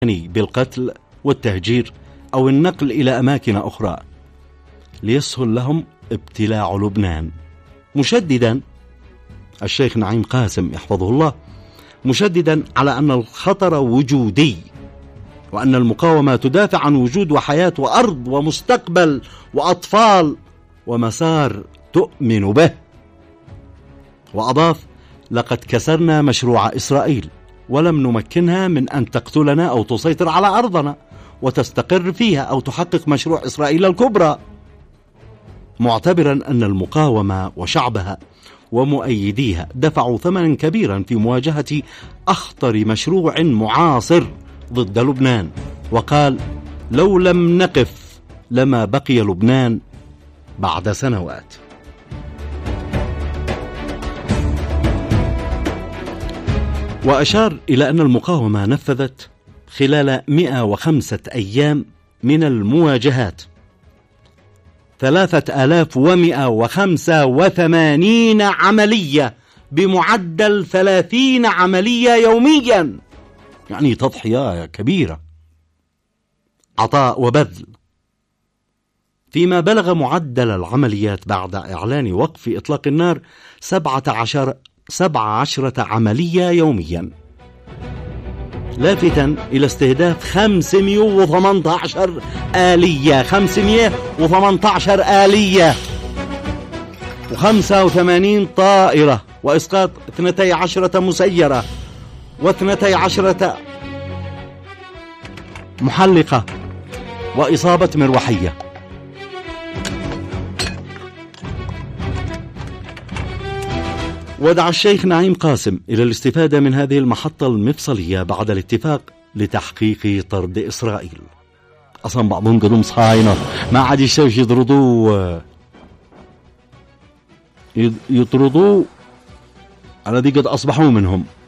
بالقتل والتهجير أو النقل إلى أماكن أخرى ليسهل لهم ابتلاع لبنان، مشددا الشيخ نعيم قاسم يحفظه الله مشددا على أن الخطر وجودي، وأن المقاومة تدافع عن وجود وحياة وأرض ومستقبل وأطفال ومسار تؤمن به. وأضاف: لقد كسرنا مشروع إسرائيل ولم نمكنها من أن تقتلنا أو تسيطر على أرضنا وتستقر فيها أو تحقق مشروع إسرائيل الكبرى، معتبرا أن المقاومة وشعبها ومؤيديها دفعوا ثمنا كبيرا في مواجهة أخطر مشروع معاصر ضد لبنان. وقال: لو لم نقف لما بقي لبنان بعد سنوات. وأشار إلى أن المقاومة نفذت خلال 105 أيام من المواجهات 3185 عملية بمعدل 30 عملية يوميا، يعني تضحية كبيرة، عطاء وبذل. فيما بلغ معدل العمليات بعد إعلان وقف إطلاق النار 17 عملية يوميا، لافتا إلى استهداف 518 آلية، 518 آلية و85 طائرة، وإسقاط 12 مسيرة و12 محلقة وإصابة مروحية. ودعا الشيخ نعيم قاسم إلى الاستفادة من هذه المحطة المفصلية بعد الاتفاق لتحقيق طرد إسرائيل. أصلا بعضهم قدوم صهاينة ما عاد يشوش يطردوه على ذي قد أصبحوا منهم.